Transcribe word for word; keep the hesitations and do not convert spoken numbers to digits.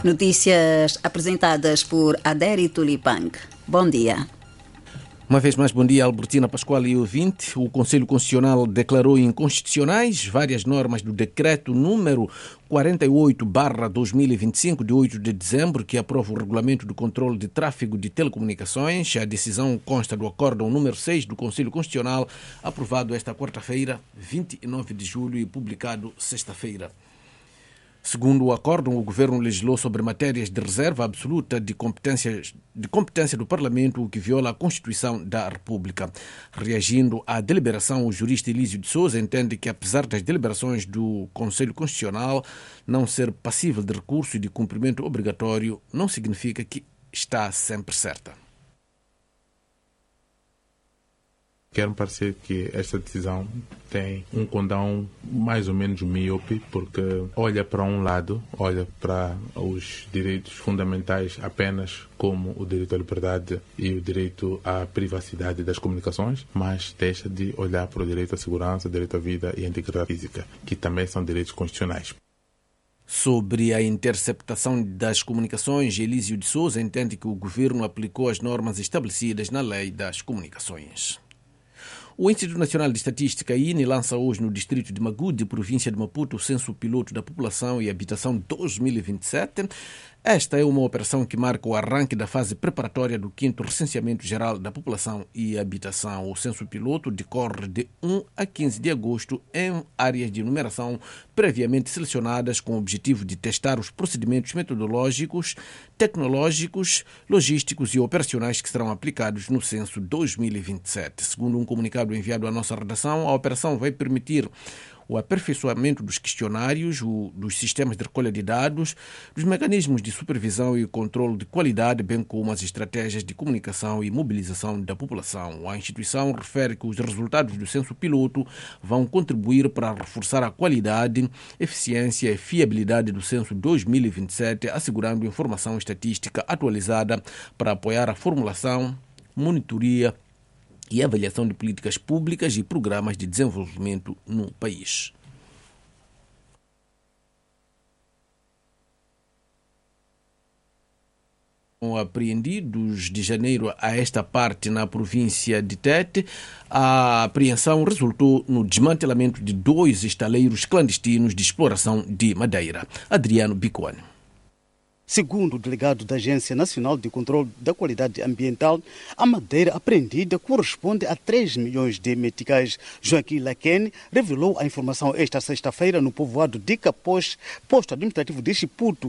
Notícias apresentadas por Adéri Tulipang. Bom dia. Uma vez mais, bom dia, Albertina Pascoal e ouvinte. O Conselho Constitucional declarou inconstitucionais várias normas do decreto número quarenta e oito barra dois mil e vinte e cinco, de oito de dezembro, que aprova o regulamento do controle de tráfego de telecomunicações. A decisão consta do acórdão número seis do Conselho Constitucional, aprovado esta quarta-feira, vinte e nove de julho, e publicado sexta-feira. Segundo o acórdão, o Governo legislou sobre matérias de reserva absoluta de competência, de competência do Parlamento, o que viola a Constituição da República. Reagindo à deliberação, o jurista Elísio de Souza entende que, apesar das deliberações do Conselho Constitucional não ser passível de recurso e de cumprimento obrigatório, não significa que está sempre certa. Quero parecer que esta decisão tem um condão mais ou menos míope, porque olha para um lado, olha para os direitos fundamentais apenas como o direito à liberdade e o direito à privacidade das comunicações, mas deixa de olhar para o direito à segurança, o direito à vida e à integridade física, que também são direitos constitucionais. Sobre a interceptação das comunicações, Elísio de Souza entende que o governo aplicou as normas estabelecidas na Lei das Comunicações. O Instituto Nacional de Estatística, I N E, lança hoje no distrito de Magude, província de Maputo, o Censo Piloto da População e Habitação dois mil e vinte e sete. Esta é uma operação que marca o arranque da fase preparatória do quinto Recenseamento Geral da População e Habitação. O censo piloto decorre de um a quinze de agosto em áreas de numeração previamente selecionadas, com o objetivo de testar os procedimentos metodológicos, tecnológicos, logísticos e operacionais que serão aplicados no censo dois mil e vinte e sete. Segundo um comunicado enviado à nossa redação, a operação vai permitir o aperfeiçoamento dos questionários, o, dos sistemas de recolha de dados, dos mecanismos de supervisão e controle de qualidade, bem como as estratégias de comunicação e mobilização da população. A instituição refere que os resultados do censo piloto vão contribuir para reforçar a qualidade, eficiência e fiabilidade do censo dois mil e vinte e sete, assegurando informação estatística atualizada para apoiar a formulação, monitoria e avaliação de políticas públicas e programas de desenvolvimento no país. Apreendidos de janeiro a esta parte na província de Tete, a apreensão resultou no desmantelamento de dois estaleiros clandestinos de exploração de madeira. Adriano Bicoane. Segundo o delegado da Agência Nacional de Controlo da Qualidade Ambiental, a madeira apreendida corresponde a três milhões de meticais. Joaquim Laquene revelou a informação esta sexta-feira no povoado de Capós, posto administrativo de Chiputo,